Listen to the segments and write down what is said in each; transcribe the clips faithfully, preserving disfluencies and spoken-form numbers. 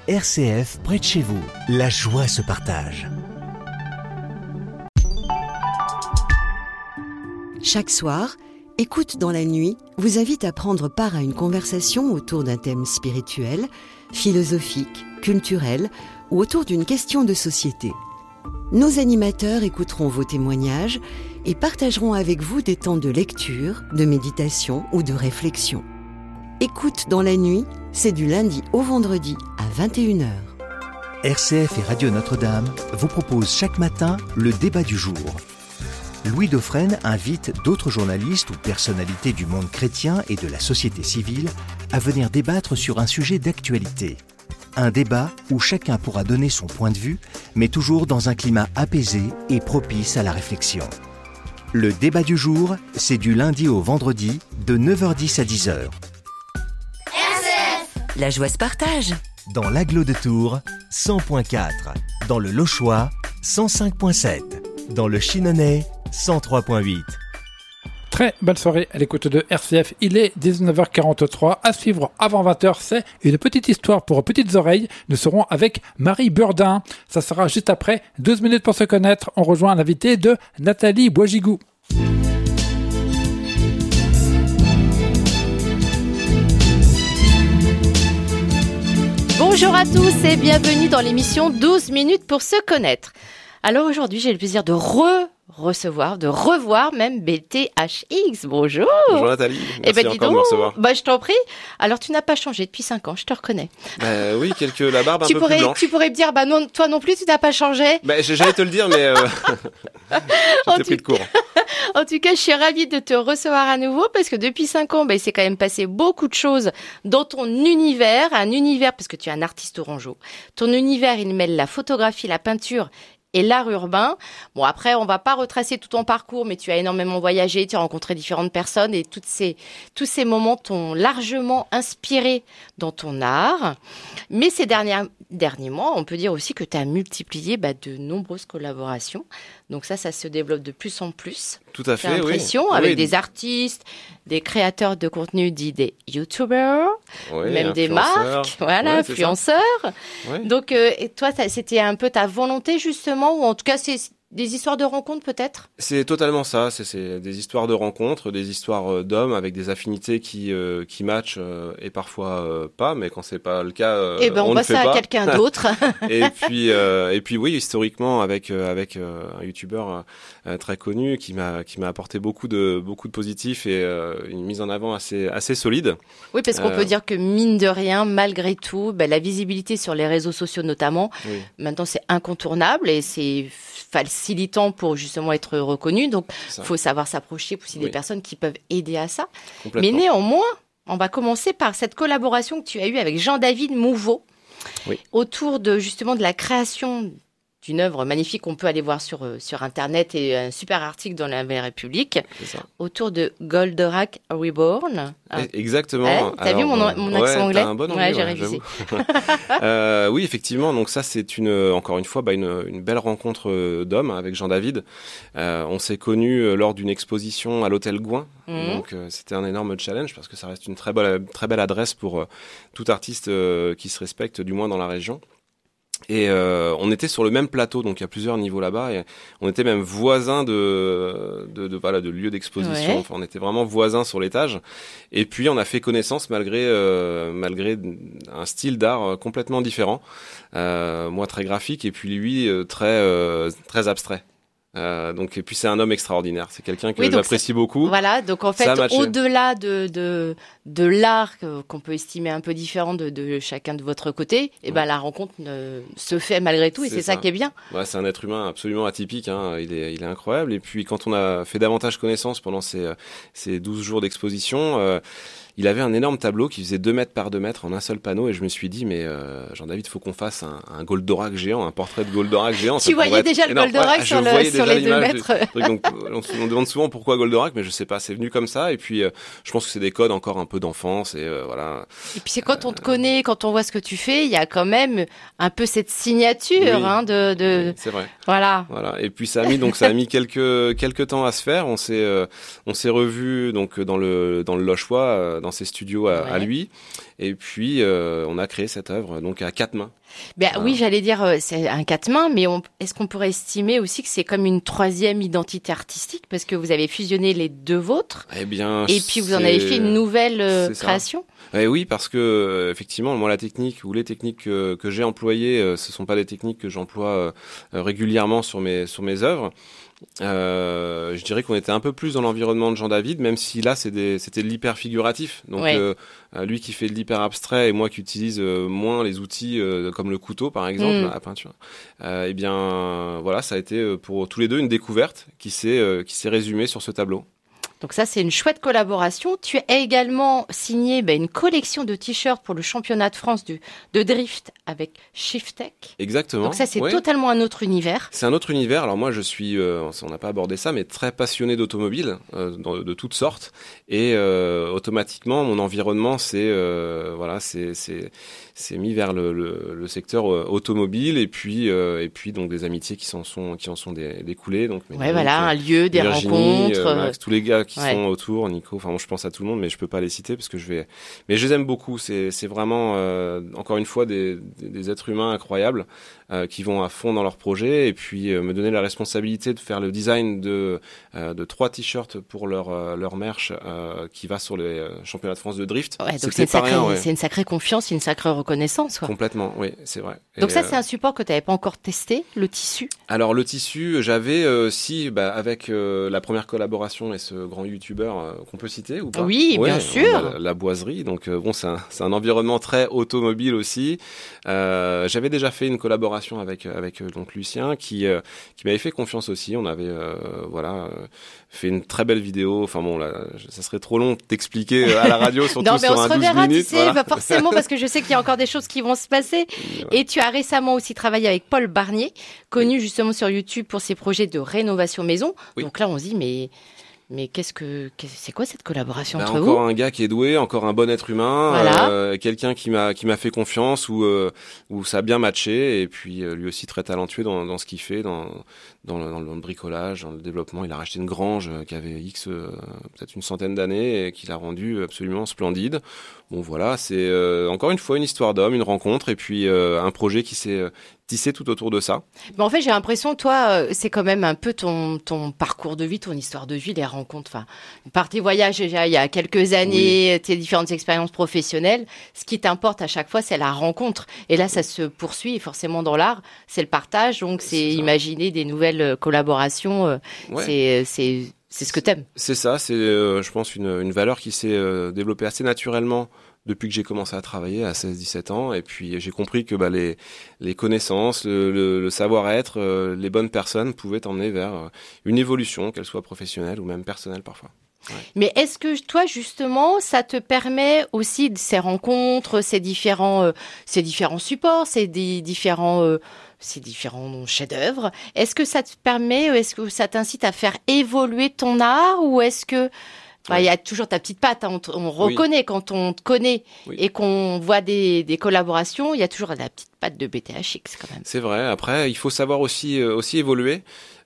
R C F près de chez vous. La joie se partage. Chaque soir, Écoute dans la nuit vous invite à prendre part à une conversation autour d'un thème spirituel, philosophique, culturel ou autour d'une question de société. Nos animateurs écouteront vos témoignages et partageront avec vous des temps de lecture, de méditation ou de réflexion. Écoute dans la nuit, c'est du lundi au vendredi à vingt et une heures. R C F et Radio Notre-Dame vous proposent chaque matin le débat du jour. Louis Dauphren invite d'autres journalistes ou personnalités du monde chrétien et de la société civile à venir débattre sur un sujet d'actualité. Un débat où chacun pourra donner son point de vue, mais toujours dans un climat apaisé et propice à la réflexion. Le débat du jour, c'est du lundi au vendredi de neuf heures dix à dix heures. R C F. La joie se partage. Dans l'Agglo de Tours, cent virgule quatre. Dans le Lochois, cent cinq virgule sept. Dans le Chinonais, cent trois virgule huit. Très belle soirée à l'écoute de R C F. Il est dix-neuf heures quarante-trois. À suivre avant vingt heures, c'est une petite histoire pour petites oreilles. Nous serons avec Marie Burdin. Ça sera juste après. douze minutes pour se connaître. On rejoint l'invité de Nathalie Boisgigou. Bonjour à tous et bienvenue dans l'émission douze minutes pour se connaître. Alors aujourd'hui, j'ai le plaisir de re recevoir, de revoir même B T H X. Bonjour. Bonjour Nathalie, merci eh ben, encore dis donc, de me recevoir. Bah, je t'en prie. Alors tu n'as pas changé depuis cinq ans, je te reconnais. Euh, oui, quelques, la barbe un tu peu pourrais, plus blanche. Tu pourrais me dire, bah non, toi non plus tu n'as pas changé. Bah, j'allais te le dire, mais euh, j'étais pris de court. En tout cas, je suis ravie de te recevoir à nouveau parce que depuis cinq ans, bah, il s'est quand même passé beaucoup de choses dans ton univers. Un univers, parce que tu es un artiste orangeau. Ton univers, il mêle la photographie, la peinture et l'art urbain. Bon, après, on va pas retracer tout ton parcours, mais tu as énormément voyagé, tu as rencontré différentes personnes et toutes ces, tous ces moments t'ont largement inspiré dans ton art. Mais ces derniers, derniers mois, on peut dire aussi que tu as multiplié bah, de nombreuses collaborations. Donc ça, ça se développe de plus en plus. Tout à fait, j'ai l'impression, oui. avec oui. des artistes, des créateurs de contenu dits des youtubers, oui, même des marques, voilà, ouais, influenceurs. Ouais. Donc, euh, et toi, c'était un peu ta volonté justement, ou en tout cas, c'est des histoires de rencontres peut-être ? C'est totalement ça, c'est, c'est des histoires de rencontres, des histoires d'hommes avec des affinités qui, euh, qui matchent euh, et parfois euh, pas, mais quand c'est pas le cas, euh, eh ben, on, on voit ne fait ça pas. à quelqu'un d'autre. et, puis, euh, et puis oui, historiquement, avec, euh, avec euh, un youtubeur euh, très connu qui m'a, qui m'a apporté beaucoup de, beaucoup de positifs et euh, une mise en avant assez, assez solide. Oui, parce qu'on euh... peut dire que mine de rien, malgré tout, ben, la visibilité sur les réseaux sociaux notamment, oui. Maintenant c'est incontournable et c'est facilitant pour justement être reconnu. Donc, il faut savoir s'approcher pour aussi oui. des personnes qui peuvent aider à ça. Mais néanmoins, on va commencer par cette collaboration que tu as eue avec Jean-David Mouveau oui. autour de justement de la création d'une œuvre magnifique qu'on peut aller voir sur, sur Internet et un super article dans la Nouvelle République autour de Goldorak Reborn. Ah. Exactement. Eh, t'as vu mon, mon accent ouais, anglais ? T'as un bon anglais, ouais, j'ai ouais, révisé. euh, oui, effectivement. Donc ça, c'est une, encore une fois, bah, une, une belle rencontre d'hommes avec Jean-David. Euh, on s'est connus lors d'une exposition à l'Hôtel Gouin. Mmh. Donc euh, c'était un énorme challenge parce que ça reste une très belle, très belle adresse pour euh, tout artiste euh, qui se respecte, du moins dans la région. Et euh, on était sur le même plateau, donc il y a plusieurs niveaux là-bas. Et on était même voisins de de, de voilà de lieux d'exposition. Ouais. Enfin, on était vraiment voisins sur l'étage. Et puis on a fait connaissance malgré euh, malgré un style d'art complètement différent. Euh, moi très graphique et puis lui euh, très euh, très abstrait. Euh, donc et puis c'est un homme extraordinaire, c'est quelqu'un que oui, j'apprécie beaucoup. Voilà, donc en fait au-delà de de de l'art qu'on peut estimer un peu différent de, de chacun de votre côté, et ben la rencontre ne, se fait malgré tout et c'est, c'est ça. ça qui est bien. Ouais, c'est un être humain absolument atypique, hein. il est il est incroyable et puis quand on a fait davantage connaissance pendant ces ces douze jours d'exposition, euh, il avait un énorme tableau qui faisait deux mètres par deux mètres en un seul panneau et je me suis dit mais euh, Jean-David, faut qu'on fasse un, un Goldorak géant, un portrait de Goldorak géant. Tu voyais déjà le Goldorak ouais, sur, le, sur les deux mètres. Du, donc, on se demande souvent pourquoi Goldorak, mais je sais pas, c'est venu comme ça et puis euh, je pense que c'est des codes encore un peu d'enfance et euh, voilà. Et puis c'est quand on te connaît, quand on voit ce que tu fais, il y a quand même un peu cette signature oui, hein, de, de. Oui, c'est vrai. Voilà. Voilà. Et puis ça a mis donc ça a mis quelques quelques temps à se faire. On s'est euh, on s'est revus donc dans le dans le Lochois, dans ses studios à, ouais. à lui. Et puis, euh, on a créé cette œuvre donc à quatre mains. Ben Ah. oui, j'allais dire euh, c'est un quatre mains, mais on- est-ce qu'on pourrait estimer aussi que c'est comme une troisième identité artistique parce que vous avez fusionné les deux vôtres Eh bien, et puis vous en avez c'est- fait une nouvelle euh, c'est ça. création. Eh oui, parce que euh, effectivement, moi, la technique ou les techniques que, que j'ai employées, euh, ce sont pas des techniques que j'emploie euh, régulièrement sur mes sur mes œuvres. Euh, je dirais qu'on était un peu plus dans l'environnement de Jean David, même si là, c'est des, c'était de l'hyper figuratif. Donc, Ouais. euh, euh, lui qui fait de l'hyper abstrait et moi qui utilise euh, moins les outils euh, comme le couteau, par exemple, Mm. à la peinture. Euh, eh bien, voilà, ça a été euh, pour tous les deux une découverte qui s'est euh, qui s'est résumée sur ce tableau. Donc ça, c'est une chouette collaboration. Tu as également signé ben, une collection de t-shirts pour le championnat de France du, de drift avec Shifttech. Exactement. Donc ça, c'est Ouais. totalement un autre univers. C'est un autre univers. Alors moi, je suis, euh, on n'a pas abordé ça, mais très passionné d'automobile, euh, dans- de toutes sortes. Et euh, automatiquement, mon environnement, c'est euh, voilà, c'est c'est c'est mis vers le, le, le secteur euh, automobile et puis euh, et puis donc des amitiés qui s'en sont qui en sont dé- découlées. Donc Ouais, Médéric, voilà, un euh, lieu, des Virginie, rencontres. euh, Max, tous les gars qui ouais. sont autour, Nico. Enfin, moi, je pense à tout le monde, mais je peux pas les citer parce que je vais. Mais je les aime beaucoup. C'est c'est vraiment euh, encore une fois des des, des êtres humains incroyables. Euh, qui vont à fond dans leur projet et puis euh, me donner la responsabilité de faire le design de euh, de trois t-shirts pour leur euh, leur merch euh, qui va sur les euh, championnats de France de drift. Ouais, donc C'était c'est une, pas sacrée, rien, ouais. c'est une sacrée confiance, une sacrée reconnaissance. Quoi. Complètement, oui, c'est vrai. Donc Et, ça, euh, c'est un support que tu n'avais pas encore testé, le tissu. Alors le tissu, j'avais euh, si bah, avec euh, la première collaboration et ce grand youtubeur euh, qu'on peut citer ou pas. Oui, bien Ouais, sûr. La, la boiserie, donc euh, bon, c'est un, c'est un environnement très automobile aussi. Euh, j'avais déjà fait une collaboration avec avec euh, donc Lucien qui euh, qui m'avait fait confiance aussi. On avait euh, voilà euh, fait une très belle vidéo. Enfin bon, là, ça serait trop long d'expliquer euh, à la radio, surtout Non, mais sur on un se douze reverra, minutes. tu sais, voilà. bah forcément, parce que je sais qu'il y a encore des choses qui vont se passer. Et tu as récemment aussi travaillé avec Paul Barnier, connu justement sur YouTube pour ses projets de rénovation maison. Oui. Donc là, on se dit, mais, mais qu'est-ce que, qu'est- c'est quoi cette collaboration Bah, entre encore vous un gars qui est doué, encore un bon être humain, Voilà. euh, quelqu'un qui m'a qui m'a fait confiance, où euh, où ça a bien matché, et puis euh, lui aussi très talentueux dans dans ce qu'il fait, dans dans le, dans le bricolage, dans le développement. Il a racheté une grange euh, qui avait X euh, peut-être une centaine d'années et qu'il a rendu absolument splendide. Bon voilà, c'est euh, encore une fois une histoire d'homme, une rencontre, et puis euh, un projet qui s'est euh, tissé tout autour de ça. Mais en fait, j'ai l'impression, toi, euh, c'est quand même un peu ton, ton parcours de vie, ton histoire de vie, les rencontres. Enfin, par tes voyages déjà il y a quelques années, tes différentes expériences professionnelles, ce qui t'importe à chaque fois, c'est la rencontre. Et là, ça se poursuit et forcément dans l'art, c'est le partage. Donc, c'est C'est ça. imaginer des nouvelles euh, collaborations. euh, Ouais. C'est, c'est, c'est ce que t'aimes. C'est ça, c'est euh, je pense une, une valeur qui s'est euh, développée assez naturellement depuis que j'ai commencé à travailler à seize dix-sept ans, et puis j'ai compris que bah, les, les connaissances, le, le, le savoir-être, euh, les bonnes personnes pouvaient t'emmener vers euh, une évolution, qu'elle soit professionnelle ou même personnelle parfois. Mais est-ce que toi, justement, ça te permet aussi de ces rencontres, ces différents, euh, ces différents supports, ces di- différents, euh, ces différents chefs-d'œuvre, est-ce que ça te permet, est-ce que ça t'incite à faire évoluer ton art, ou est-ce que bah, il Ouais. y a toujours ta petite patte, hein, on, te- on Oui. reconnaît quand on te connaît Oui. et qu'on voit des, des collaborations, il y a toujours la petite patte de B T H X quand même. C'est vrai, après il faut savoir aussi, euh, aussi évoluer.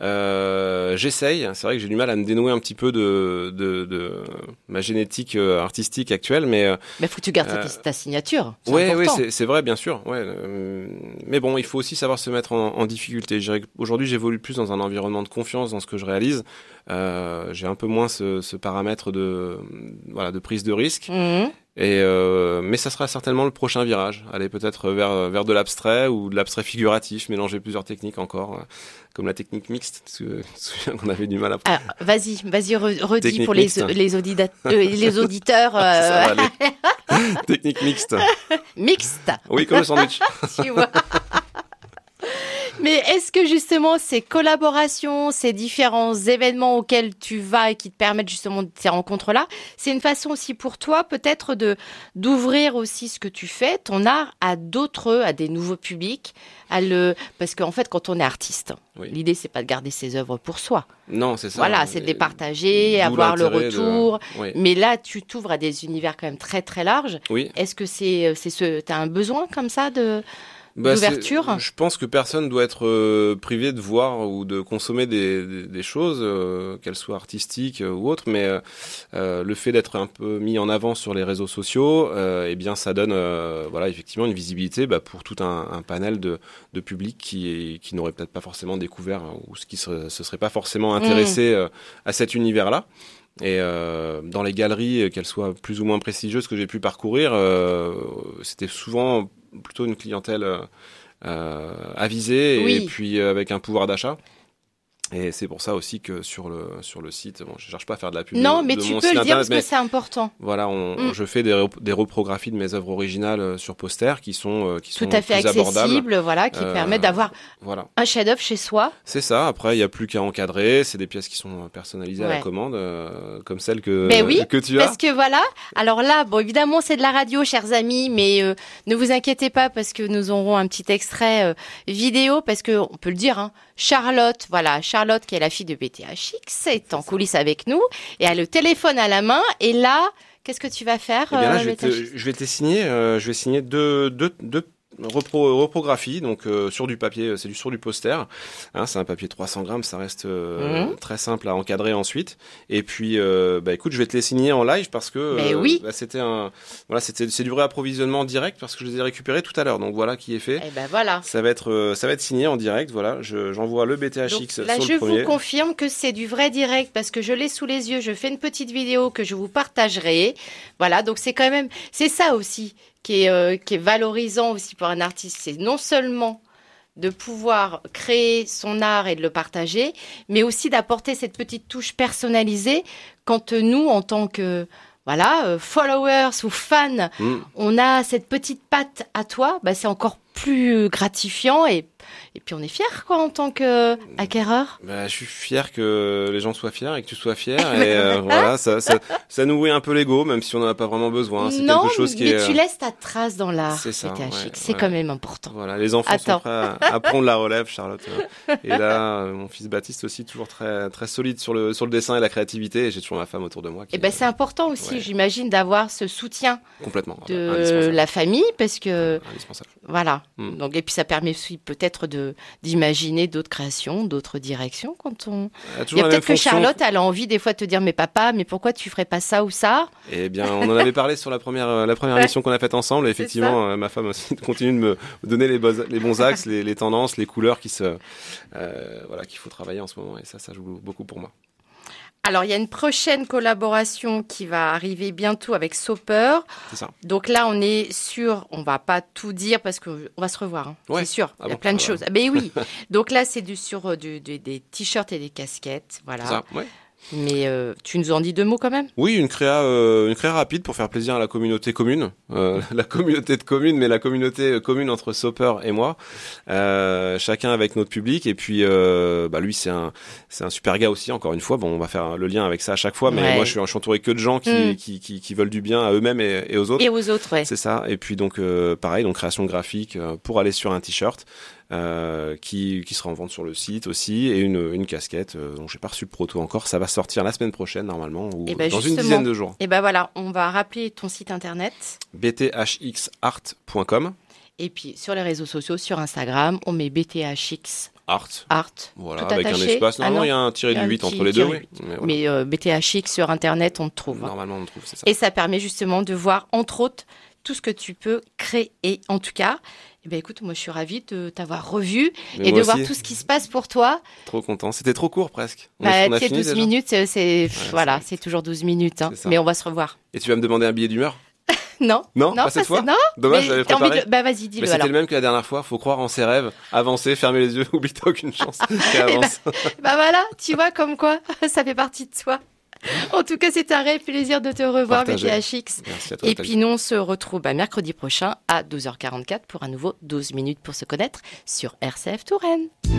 Euh, j'essaye, c'est vrai que j'ai du mal à me dénouer un petit peu de, de, de ma génétique euh, artistique actuelle, mais euh, Mais faut que tu gardes ta- Euh, ta, signature. C'est ouais, important. ouais, c'est, c'est vrai, bien sûr. Ouais, euh, mais bon, il faut aussi savoir se mettre en, en difficulté. Je dirais qu'aujourd'hui, j'évolue plus dans un environnement de confiance dans ce que je réalise. Euh, j'ai un peu moins ce, ce paramètre de, voilà, de prise de risque. Mhm. Et euh, mais ça sera certainement le prochain virage. Aller peut-être vers vers de l'abstrait ou de l'abstrait figuratif, mélanger plusieurs techniques encore, euh, comme la technique mixte. Parce que je me souviens qu'on avait du mal à. Alors, vas-y, vas-y, re- redis Technique pour les, mixte. les, audida- euh, les auditeurs Ça euh, va aller. Technique mixte. mixtes, Oui, comme le sandwich. tu vois. Mais est-ce que justement ces collaborations, ces différents événements auxquels tu vas et qui te permettent justement de ces rencontres-là, c'est une façon aussi pour toi peut-être de d'ouvrir aussi ce que tu fais, ton art, à d'autres, à des nouveaux publics, à le parce qu'en fait quand on est artiste, Oui. l'idée c'est pas de garder ses œuvres pour soi. Non, c'est ça. Voilà, c'est de les partager, D'où avoir le l'intérêt de- retour. Oui. Mais là, tu t'ouvres à des univers quand même très très larges. Oui. Est-ce que c'est c'est ce t'as un besoin comme ça de Bah, d'ouverture. c'est, je pense que personne doit être euh, privé de voir ou de consommer des, des, des choses, euh, qu'elles soient artistiques euh, ou autres, mais euh, le fait d'être un peu mis en avant sur les réseaux sociaux, euh, eh bien ça donne euh, voilà, effectivement une visibilité bah, pour tout un, un panel de, de public qui, qui n'aurait peut-être pas forcément découvert ou ce qui se, se serait pas forcément intéressé mmh. euh, à cet univers-là. Et euh, dans les galeries, qu'elles soient plus ou moins prestigieuses que j'ai pu parcourir, euh, c'était souvent plutôt une clientèle euh, avisée oui. et puis euh, avec un pouvoir d'achat. Et c'est pour ça aussi que sur le sur le site, bon, je cherche pas à faire de la pub. Non, de, mais de tu mon peux site le dire internet, parce que c'est important. Voilà, on, mm. je fais des, des reprographies de mes œuvres originales sur poster qui sont euh, qui tout sont à fait plus accessibles, abordables. Voilà, qui euh, permettent d'avoir voilà. un chef-d'œuvre chez soi. C'est ça. Après, il y a plus qu'à encadrer. C'est des pièces qui sont personnalisées ouais. à la commande, euh, comme celle que ben oui, que tu as. Parce que voilà. Alors là, bon, évidemment, c'est de la radio, chers amis, mais euh, ne vous inquiétez pas parce que nous aurons un petit extrait euh, vidéo parce que on peut le dire. Hein, Charlotte, voilà, Charlotte qui est la fille de B T H X, est en coulisses avec nous et a le téléphone à la main. Et là, qu'est-ce que tu vas faire eh bien là, euh, je, vais te, je vais te signer. Euh, je vais signer deux, deux, deux repro, reprographie, donc euh, sur du papier, c'est du sur du poster. Hein, c'est un papier trois cents grammes, ça reste euh, mmh. très simple à encadrer ensuite. Et puis, euh, bah écoute, je vais te les signer en live parce que Mais euh, oui. bah, c'était un, voilà, c'était c'est du réapprovisionnement direct parce que je les ai récupérés tout à l'heure. Donc voilà qui est fait. Et ben voilà. Ça va être, euh, ça va être signé en direct. Voilà, je, j'envoie le B T H X donc, là, sur je le premier. vous confirme que c'est du vrai direct parce que je l'ai sous les yeux. Je fais une petite vidéo que je vous partagerai. Voilà, donc c'est quand même, c'est ça aussi. Qui est, euh, qui est valorisant aussi pour un artiste, c'est non seulement de pouvoir créer son art et de le partager, mais aussi d'apporter cette petite touche personnalisée quand nous, en tant que voilà, euh, followers ou fans, mmh. on a cette petite patte à toi, bah, c'est encore plus gratifiant et, et puis on est fier quoi en tant qu'acquéreur. Bah, je suis fier que les gens soient fiers et que tu sois fier et euh, voilà, ça, ça, ça nourrit un peu l'ego même si on n'en a pas vraiment besoin. C'est non, quelque chose qui mais est, tu laisses ta trace dans l'art. C'est ça, ouais, c'est ouais. quand même important. Voilà, les enfants Attends. sont prêts à, à prendre la relève, Charlotte. Et là, mon fils Baptiste aussi toujours très très solide sur le sur le dessin et la créativité. Et j'ai toujours ma femme autour de moi. Qui, et ben c'est important aussi, ouais. j'imagine, d'avoir ce soutien complètement de la famille parce que indispensable. Voilà. Mm. Donc et puis ça permet aussi peut-être de d'imaginer d'autres créations, d'autres directions quand on. Il y a, a peut-être que Charlotte elle a envie des fois de te dire mais papa mais pourquoi tu ferais pas ça ou ça. Eh bien on en avait parlé sur la première la première émission qu'on a faite ensemble et effectivement euh, ma femme aussi continue de me donner les, bons, les bons axes, les, les tendances, les couleurs qui se euh, voilà qu'il faut travailler en ce moment et ça ça joue beaucoup pour moi. Alors, il y a une prochaine collaboration qui va arriver bientôt avec Soper. C'est ça. Donc là, on est sur, on va pas tout dire parce qu'on va se revoir, hein, ouais. c'est sûr. Ah il y a bon, plein de ah choses. ouais. Mais oui. Donc là, c'est du, sur du, du, des t-shirts et des casquettes. Voilà. C'est ça, ouais. Mais euh, tu nous en dis deux mots quand même ? Oui, une créa, euh, une créa rapide pour faire plaisir à la communauté commune, euh, la communauté de communes, mais la communauté commune entre Soper et moi, euh, chacun avec notre public. Et puis, euh, bah lui, c'est un, c'est un super gars aussi. Encore une fois, bon, on va faire le lien avec ça à chaque fois, mais ouais. moi, je suis, je suis entouré que de gens qui, mmh. qui, qui, qui veulent du bien à eux-mêmes et, et aux autres. Et aux autres, ouais. C'est ça. Et puis donc, euh, pareil, donc création graphique euh, pour aller sur un t-shirt. Euh, qui, qui sera en vente sur le site aussi et une, une casquette euh, dont j'ai pas reçu le proto encore, ça va sortir la semaine prochaine normalement ou ben dans une dizaine de jours. Et ben voilà, on va rappeler ton site internet b t h x art point com et puis sur les réseaux sociaux, sur Instagram, on met B T H X Art. Art. Voilà, avec un espace. Normalement, ah il y a un tiré du huit entre les deux, oui. Mais, voilà. Mais euh, B T H X sur internet, on te trouve. Normalement, on te trouve, c'est ça. Et ça permet justement de voir entre autres tout ce que tu peux créer. En tout cas, eh ben écoute, moi je suis ravie de t'avoir revu mais et de aussi. voir tout ce qui se passe pour toi. Trop content. C'était trop court presque. On bah, a, on a fini douze déjà. minutes, c'est, c'est ouais, voilà, c'est... c'est toujours douze minutes. Hein. Mais on va se revoir. Et tu vas me demander un billet d'humeur ? Non. Non, non, pas cette fois. Non. Dommage, j'avais préparé. De... Bah vas-y, dis-le. Mais c'était alors. le même que la dernière fois. Faut croire en ses rêves, avancer, fermer les yeux, oublie t'as aucune chance. Et avance. bah, bah voilà, tu vois comme quoi, ça fait partie de toi. En tout cas, c'est un réel plaisir de te revoir, B T H X. Merci à toi, et puis nous, on se retrouve bah, mercredi prochain à douze heures quarante-quatre pour un nouveau douze minutes pour se connaître sur R C F Touraine.